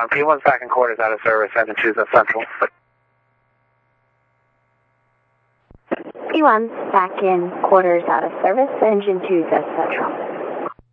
P1. P1's back in quarters out of service, engine 2's at Central. P1's back in quarters out of service, engine 2's at Central.